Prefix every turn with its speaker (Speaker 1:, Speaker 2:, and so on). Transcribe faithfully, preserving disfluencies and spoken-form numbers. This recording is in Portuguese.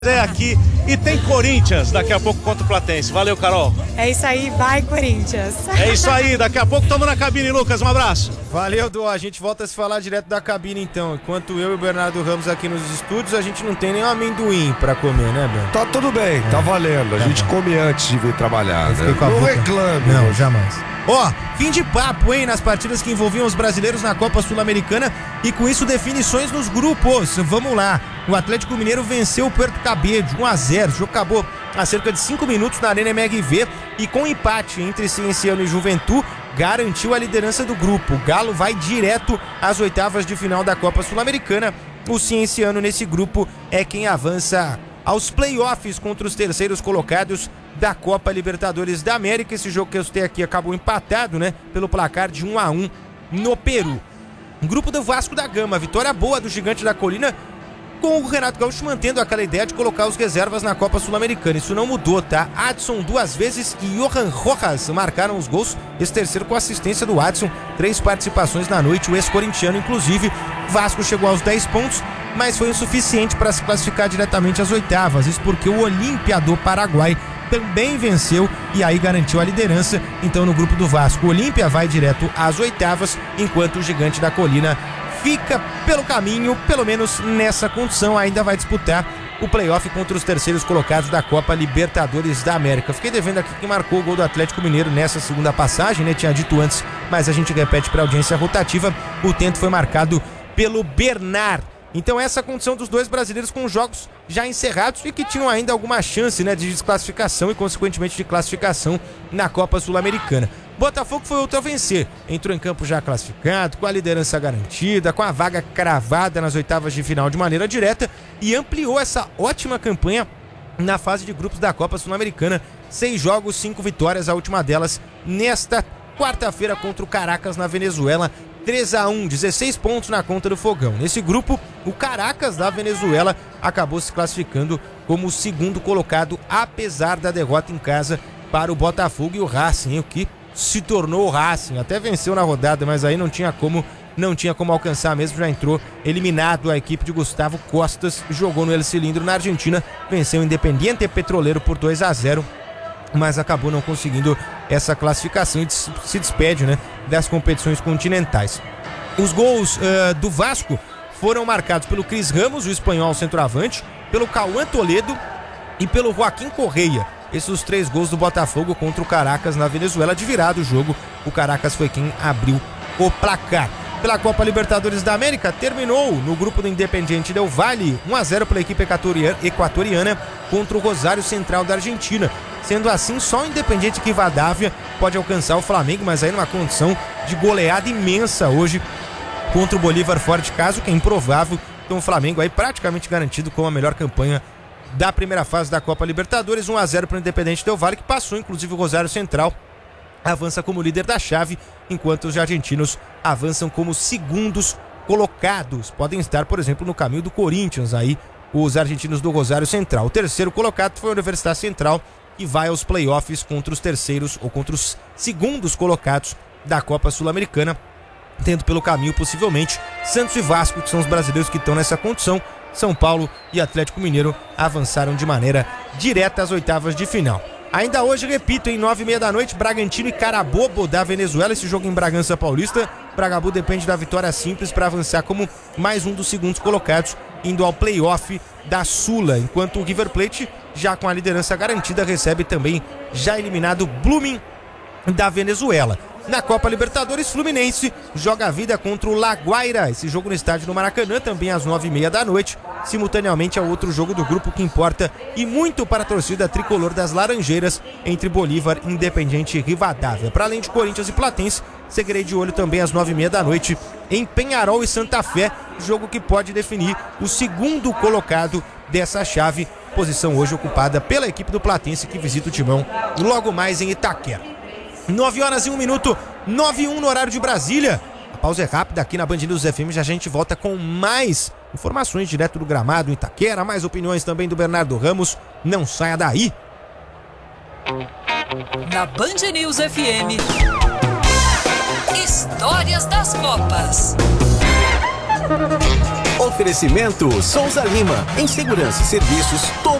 Speaker 1: É aqui e tem Corinthians daqui a pouco contra o Platense. Valeu, Carol.
Speaker 2: É isso aí, vai Corinthians.
Speaker 1: É isso aí, daqui a pouco estamos na cabine, Lucas, um abraço.
Speaker 3: Valeu, Du, a gente volta a se falar direto da cabine então. Enquanto eu e o Bernardo Ramos aqui nos estúdios, a gente não tem nem amendoim pra comer, né, Ben?
Speaker 4: Tá tudo bem, é. tá valendo. A tá gente bom. come antes de vir trabalhar, né? Não boca... reclame.
Speaker 3: Não, jamais. Ó, oh, fim de papo, hein, nas partidas que envolviam os brasileiros na Copa Sul-Americana e com isso definições nos grupos. Vamos lá, o Atlético Mineiro venceu o Puerto Cabello um a zero, o jogo acabou há cerca de cinco minutos na Arena M R V e com empate entre Cienciano e Juventude garantiu a liderança do grupo. O Galo vai direto às oitavas de final da Copa Sul-Americana. O Cienciano nesse grupo é quem avança aos playoffs contra os terceiros colocados da Copa Libertadores da América. Esse jogo que eu citei aqui acabou empatado, né, pelo placar de um a um no Peru. Grupo do Vasco da Gama, vitória boa do Gigante da Colina, com o Renato Gaúcho mantendo aquela ideia de colocar os reservas na Copa Sul-Americana. Isso não mudou, tá? Adson duas vezes e Johan Rojas marcaram os gols. Esse terceiro com assistência do Adson. Três participações na noite, o ex-corintiano inclusive. Vasco chegou aos dez pontos, mas foi o suficiente para se classificar diretamente às oitavas. Isso porque o Olímpia do Paraguai também venceu e aí garantiu a liderança. Então no grupo do Vasco, o Olímpia vai direto às oitavas, enquanto o Gigante da Colina fica pelo caminho, pelo menos nessa condição, ainda vai disputar o playoff contra os terceiros colocados da Copa Libertadores da América. Fiquei devendo aqui quem marcou o gol do Atlético Mineiro nessa segunda passagem, né? Tinha dito antes, mas a gente repete para audiência rotativa. O tento foi marcado pelo Bernard. Então essa condição dos dois brasileiros com jogos já encerrados e que tinham ainda alguma chance, né, de desclassificação e consequentemente de classificação na Copa Sul-Americana. Botafogo foi outro a vencer, entrou em campo já classificado, com a liderança garantida, com a vaga cravada nas oitavas de final de maneira direta e ampliou essa ótima campanha na fase de grupos da Copa Sul-Americana. Seis jogos, cinco vitórias, a última delas nesta quarta-feira contra o Caracas na Venezuela. três a um, dezesseis pontos na conta do Fogão. Nesse grupo, o Caracas da Venezuela acabou se classificando como o segundo colocado, apesar da derrota em casa para o Botafogo e o Racing, o que se tornou o Racing. Até venceu na rodada, mas aí não tinha como, não tinha como alcançar mesmo, já entrou eliminado. A equipe de Gustavo Costas jogou no El Cilindro na Argentina, venceu o Independiente Petroleiro por dois a zero, mas acabou não conseguindo essa classificação e se despede, né, das competições continentais. Os gols uh, do Vasco foram marcados pelo Cris Ramos, o espanhol centroavante, pelo Cauã Toledo e pelo Joaquim Correia. Esses os três gols do Botafogo contra o Caracas na Venezuela. De virado o jogo, o Caracas foi quem abriu o placar. Pela Copa Libertadores da América, terminou no grupo do Independiente Del Valle, um a zero pela equipe equatoriana contra o Rosário Central da Argentina. Sendo assim, só o Independiente Rivadavia pode alcançar o Flamengo, mas aí numa condição de goleada imensa hoje contra o Bolívar fora de casa, o que é improvável. Então o Flamengo aí praticamente garantido com a melhor campanha da primeira fase da Copa Libertadores. Um a zero para o Independiente Del Valle, que passou inclusive o Rosário Central, avança como líder da chave, enquanto os argentinos avançam como segundos colocados. Podem estar, por exemplo, no caminho do Corinthians aí, os argentinos do Rosário Central. O terceiro colocado foi a Universidade Central, que vai aos playoffs contra os terceiros ou contra os segundos colocados da Copa Sul-Americana, tendo pelo caminho possivelmente Santos e Vasco, que são os brasileiros que estão nessa condição. São Paulo e Atlético Mineiro avançaram de maneira direta às oitavas de final. Ainda hoje, repito, em nove e meia da noite, Bragantino e Carabobo da Venezuela, esse jogo em Bragança Paulista. Bragabu depende da vitória simples para avançar como mais um dos segundos colocados, indo ao playoff da Sula, enquanto o River Plate, já com a liderança garantida, recebe também já eliminado Blooming da Venezuela. Na Copa Libertadores, Fluminense joga a vida contra o La Guaira, esse jogo no estádio do Maracanã, também às nove e meia da noite, simultaneamente ao outro jogo do grupo que importa e muito para a torcida tricolor das Laranjeiras, entre Bolívar e Independiente Rivadavia. Para além de Corinthians e Platense, seguirei de olho também às nove e meia da noite em Penharol e Santa Fé, jogo que pode definir o segundo colocado dessa chave, posição hoje ocupada pela equipe do Platense, que visita o Timão logo mais em Itaquera. nove horas e um minuto, nove e um no horário de Brasília. A pausa é rápida aqui na Band News F M, já a gente volta com mais informações direto do gramado em Itaquera, mais opiniões também do Bernardo Ramos. Não saia daí.
Speaker 5: Na Band News F M, Histórias das Copas.
Speaker 6: Oferecimento Souza Lima. Em segurança e serviços, todo